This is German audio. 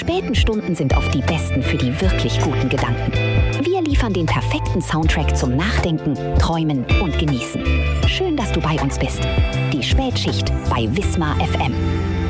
späten Stunden sind oft die besten für die wirklich guten Gedanken. Wir liefern den perfekten Soundtrack zum Nachdenken, Träumen und Genießen. Schön, dass du bei uns bist. Die Spätschicht bei Wismar FM.